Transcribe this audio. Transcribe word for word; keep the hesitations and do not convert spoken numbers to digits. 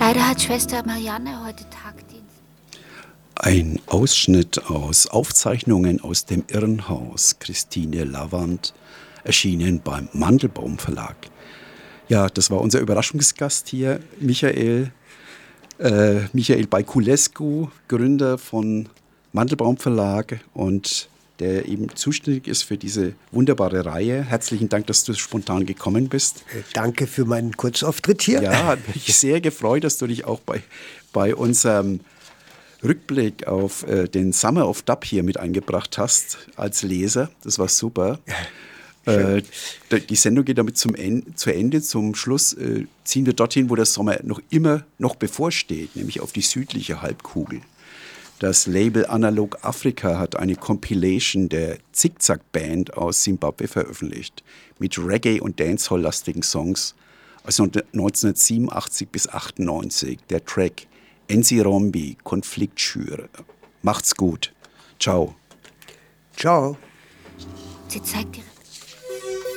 Leider hat Schwester Marianne heute Tagdienst. Ein Ausschnitt aus Aufzeichnungen aus dem Irrenhaus, Christine Lavand, erschienen beim Mandelbaum Verlag. Ja, das war unser Überraschungsgast hier, Michael, äh, Michael Bajculescu, Gründer von Mandelbaum Verlag und der eben zuständig ist für diese wunderbare Reihe. Herzlichen Dank, dass du spontan gekommen bist. Danke für meinen Kurzauftritt hier. Ja, hat mich sehr gefreut, dass du dich auch bei, bei unserem Rückblick auf äh, den Summer of Dub hier mit eingebracht hast als Leser. Das war super. Äh, die Sendung geht damit zum en- zu Ende. Zum Schluss äh, ziehen wir dorthin, wo der Sommer noch immer noch bevorsteht, nämlich auf die südliche Halbkugel. Das Label Analog Africa hat eine Compilation der Zickzack-Band aus Simbabwe veröffentlicht mit Reggae- und Dancehall-lastigen Songs aus neunzehnhundertsiebenundachtzig bis achtundneunzig. Der Track Ensirombi, Konfliktschüre. Macht's gut. Ciao. Ciao. Sie zeigt ihre